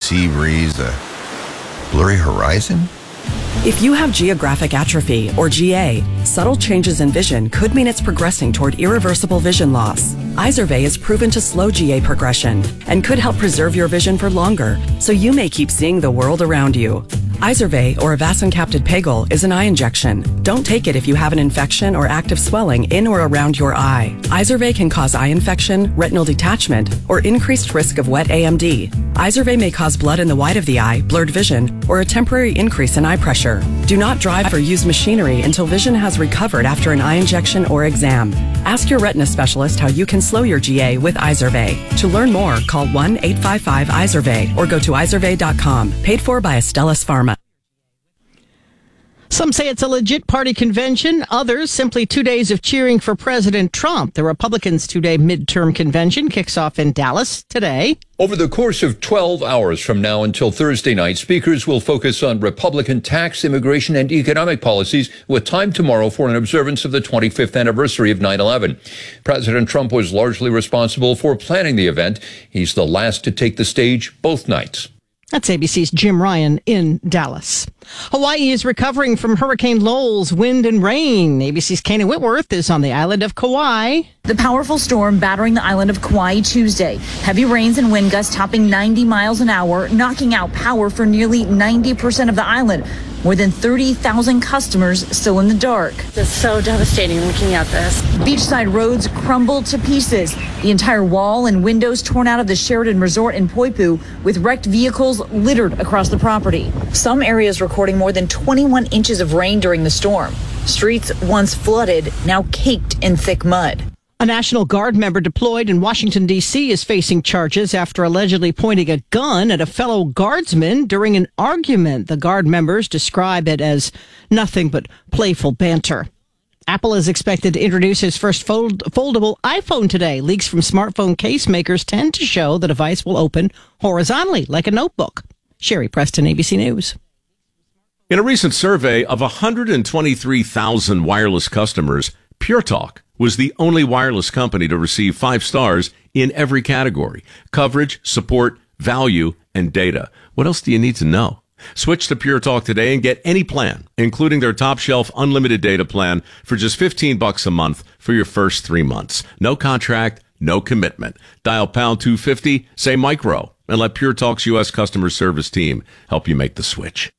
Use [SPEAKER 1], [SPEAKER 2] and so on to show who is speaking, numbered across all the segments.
[SPEAKER 1] sea breeze, a blurry horizon?
[SPEAKER 2] If you have geographic atrophy, or GA, subtle changes in vision could mean it's progressing toward irreversible vision loss. Izervay is proven to slow GA progression and could help preserve your vision for longer, so you may keep seeing the world around you. Izervay, or avacincaptad pegol, is an eye injection. Don't take it if you have an infection or active swelling in or around your eye. Izervay can cause eye infection, retinal detachment, or increased risk of wet AMD. Izervay may cause blood in the white of the eye, blurred vision, or a temporary increase in eye pressure. Do not drive or use machinery until vision has recovered after an eye injection or exam. Ask your retina specialist how you can slow your GA with Izervay. To learn more, call 1-855-IZERVAY or go to izervay.com. Paid for by Astellas Pharma.
[SPEAKER 3] Some say it's a legit party convention. Others, simply 2 days of cheering for President Trump. The Republicans' two-day midterm convention kicks off in Dallas today.
[SPEAKER 4] Over the course of 12 hours from now until Thursday night, speakers will focus on Republican tax, immigration, and economic policies, with time tomorrow for an observance of the 25th anniversary of 9/11. President Trump was largely responsible for planning the event. He's the last to take the stage both nights.
[SPEAKER 3] That's ABC's Jim Ryan in Dallas. Hawaii is recovering from Hurricane Lowell's wind and rain. ABC's Kanan Whitworth is on the island of Kauai.
[SPEAKER 5] The powerful storm battering the island of Kauai Tuesday. Heavy rains and wind gusts topping 90 miles an hour, knocking out power for nearly 90% of the island. More than 30,000 customers still in the dark.
[SPEAKER 6] It's so devastating looking at this.
[SPEAKER 5] Beachside roads crumbled to pieces. The entire wall and windows torn out of the Sheraton Resort in Poipu, with wrecked vehicles littered across the property. Some areas recording more than 21 inches of rain during the storm. Streets once flooded, now caked in thick mud.
[SPEAKER 3] A National Guard member deployed in Washington, D.C. is facing charges after allegedly pointing a gun at a fellow guardsman during an argument. The Guard members describe it as nothing but playful banter. Apple is expected to introduce its first foldable iPhone today. Leaks from smartphone case makers tend to show the device will open horizontally like a notebook. Sherry Preston, ABC News.
[SPEAKER 7] In a recent survey of 123,000 wireless customers, Pure Talk was the only wireless company to receive 5 stars in every category: coverage, support, value, and data. What else do you need to know? Switch to Pure Talk today and get any plan, including their top shelf unlimited data plan, for just $15 a month for your first 3 months. No contract, no commitment. Dial pound 250, say micro, and let Pure Talk's U.S. customer service team help you make the switch.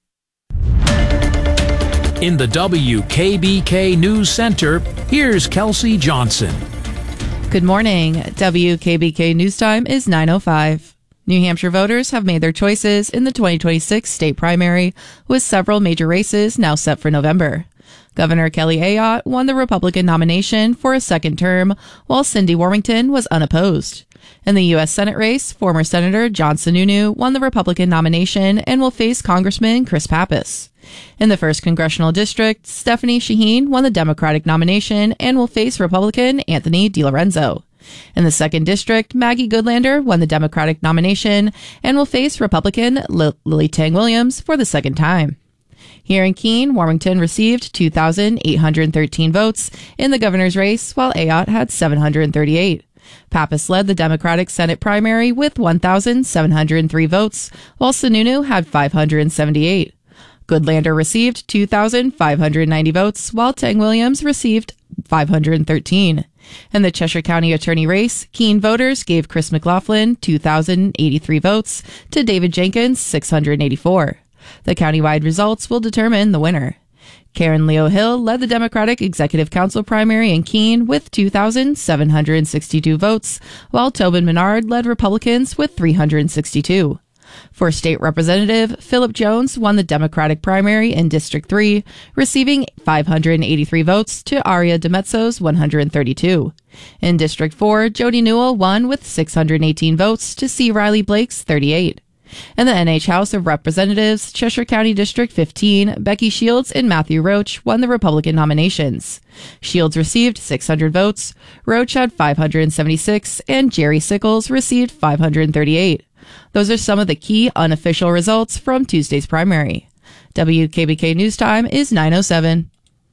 [SPEAKER 8] In the WKBK News Center, here's Kelsey Johnson.
[SPEAKER 9] Good morning. WKBK News Time is 9:05. New Hampshire voters have made their choices in the 2026 state primary, with several major races now set for November. Governor Kelly Ayotte won the Republican nomination for a second term, while Cindy Warmington was unopposed. In the U.S. Senate race, former Senator John Sununu won the Republican nomination and will face Congressman Chris Pappas. In the 1st Congressional District, Stephanie Shaheen won the Democratic nomination and will face Republican Anthony DiLorenzo. In the 2nd District, Maggie Goodlander won the Democratic nomination and will face Republican Lily Tang Williams for the second time. Here in Keene, Warmington received 2,813 votes in the governor's race, while Ayotte had 738. Pappas led the Democratic Senate primary with 1,703 votes, while Sununu had 578. Goodlander received 2,590 votes, while Tang Williams received 513. In the Cheshire County Attorney race, Keene voters gave Chris McLaughlin 2,083 votes to David Jenkins 684. The countywide results will determine the winner. Karen Leo Hill led the Democratic Executive Council primary in Keene with 2,762 votes, while Tobin Menard led Republicans with 362. For state representative, Philip Jones won the Democratic primary in District 3, receiving 583 votes to Aria DeMezzo's 132. In District 4, Jody Newell won with 618 votes to C. Riley Blake's 38. In the NH House of Representatives, Cheshire County District 15, Becky Shields and Matthew Roach won the Republican nominations. Shields received 600 votes, Roach had 576, and Jerry Sickles received 538. Those are some of the key unofficial results from Tuesday's primary. WKBK News Time is 9:07.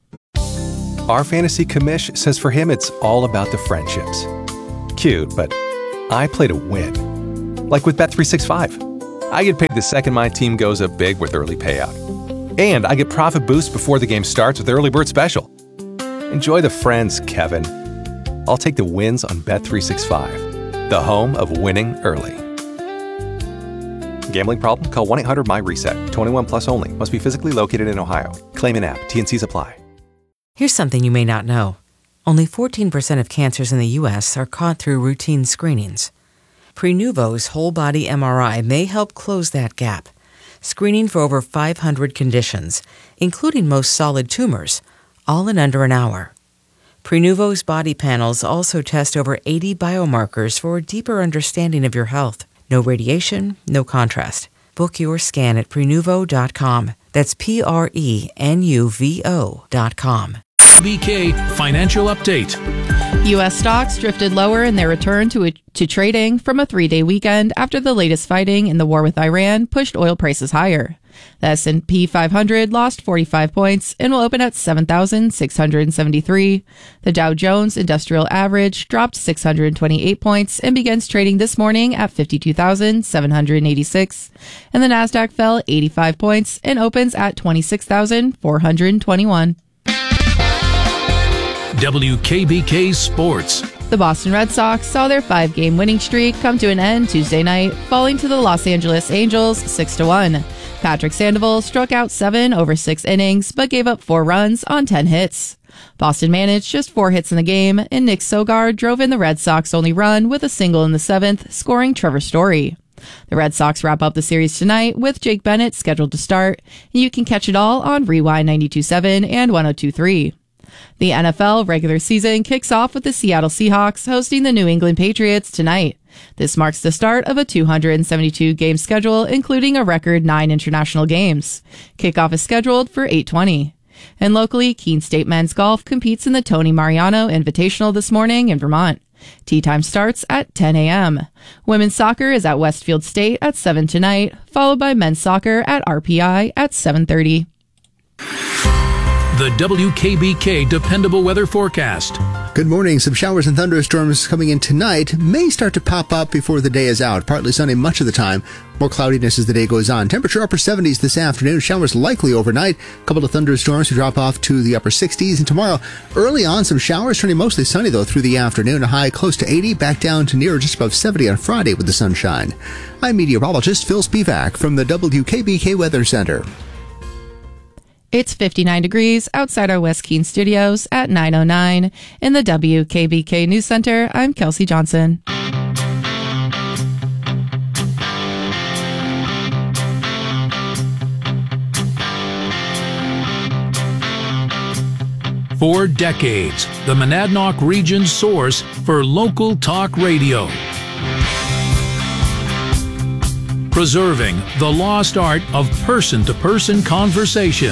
[SPEAKER 10] Our fantasy commish says for him it's all about the friendships. Cute, but I play to win. Like with Bet365. I get paid the second my team goes up big with early payout. And I get profit boost before the game starts with Early Bird Special. Enjoy the friends, Kevin. I'll take the wins on Bet365, the home of winning early. Gambling problem? Call 1-800-MY-RESET. 21 plus only. Must be physically located in Ohio. Claim in app. T&Cs apply.
[SPEAKER 11] Here's something you may not know. Only 14% of cancers in the U.S. are caught through routine screenings. Prenuvo's whole-body MRI may help close that gap. Screening for over 500 conditions, including most solid tumors, all in under an hour. Prenuvo's body panels also test over 80 biomarkers for a deeper understanding of your health. No radiation, no contrast. Book your scan at Prenuvo.com. That's Prenuvo.com.
[SPEAKER 8] BK Financial Update.
[SPEAKER 9] U.S. stocks drifted lower in their return to trading from a 3-day weekend after the latest fighting in the war with Iran pushed oil prices higher. The S&P 500 lost 45 points and will open at 7,673. The Dow Jones Industrial Average dropped 628 points and begins trading this morning at 52,786. And the Nasdaq fell 85 points and opens at 26,421.
[SPEAKER 8] WKBK Sports.
[SPEAKER 9] The Boston Red Sox saw their 5-game winning streak come to an end Tuesday night, falling to the Los Angeles Angels 6-1. Patrick Sandoval struck out 7 over 6 innings, but gave up 4 runs on 10 hits. Boston managed just 4 hits in the game, and Nick Sogard drove in the Red Sox' only run with a single in the 7th, scoring Trevor Story. The Red Sox wrap up the series tonight with Jake Bennett scheduled to start, and you can catch it all on Rewind 92.7 and 102.3. The NFL regular season kicks off with the Seattle Seahawks hosting the New England Patriots tonight. This marks the start of a 272-game schedule, including a record 9 international games. Kickoff is scheduled for 8:20. And locally, Keene State Men's Golf competes in the Tony Mariano Invitational this morning in Vermont. Tee time starts at 10 a.m. Women's soccer is at Westfield State at 7 tonight, followed by men's soccer at RPI at 7:30.
[SPEAKER 8] The WKBK Dependable Weather Forecast.
[SPEAKER 12] Good morning. Some showers and thunderstorms coming in tonight may start to pop up before the day is out. Partly sunny much of the time. More cloudiness as the day goes on. Temperature upper 70s this afternoon. Showers likely overnight. A couple of thunderstorms to drop off to the upper 60s. And tomorrow, early on, some showers turning mostly sunny, though, through the afternoon. A high close to 80, back down to near just above 70 on Friday with the sunshine. I'm meteorologist Phil Spivak from the WKBK Weather Center.
[SPEAKER 9] It's 59 degrees outside our West Keene studios at 9:09. In the WKBK News Center, I'm Kelsey Johnson.
[SPEAKER 8] For decades, the Monadnock region's source for local talk radio. Preserving the lost art of person-to-person conversation.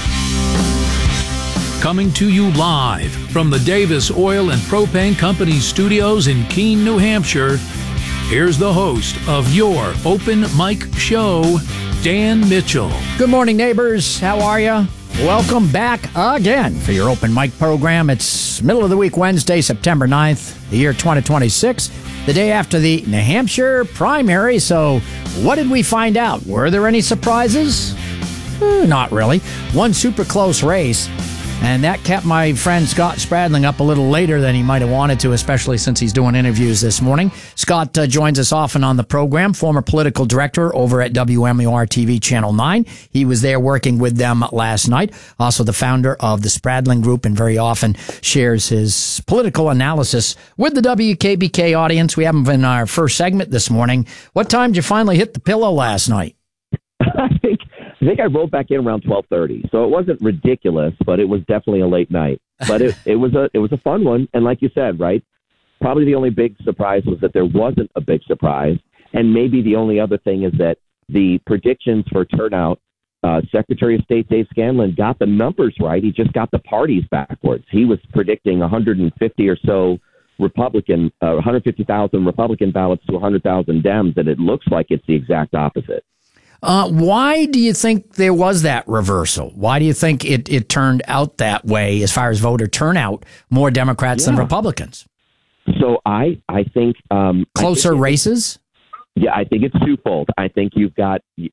[SPEAKER 8] Coming to you live from the Davis Oil and Propane Company studios in Keene, New Hampshire, here's the host of your Open Mic Show, Dan Mitchell.
[SPEAKER 13] Good morning, neighbors. How are you? Welcome back again for your Open Mic program. It's middle of the week, Wednesday, September 9th, the year 2026, the day after the New Hampshire primary. So what did we find out? Were there any surprises? Not really. One super close race. And that kept my friend Scott Spradling up a little later than he might have wanted to, especially since he's doing interviews this morning. Scott joins us often on the program, former political director over at WMUR TV Channel 9. He was there working with them last night. Also the founder of the Spradling Group, and very often shares his political analysis with the WKBK audience. We have him in our first segment this morning. What time did you finally hit the pillow last night?
[SPEAKER 14] I think I rolled back in around 12:30, so it wasn't ridiculous, but it was definitely a late night. But it was a fun one, and like you said, right? Probably the only big surprise was that there wasn't a big surprise, and maybe the only other thing is that the predictions for turnout, Secretary of State Dave Scanlon got the numbers right. He just got the parties backwards. He was predicting 150 or so 150,000 Republican ballots to 100,000 Dems, and it looks like it's the exact opposite.
[SPEAKER 13] Why do you think there was that reversal? Why do you think it turned out that way as far as voter turnout, more Democrats than Republicans?
[SPEAKER 14] So I think...
[SPEAKER 13] Closer races?
[SPEAKER 14] Yeah, I think it's twofold. I think you've got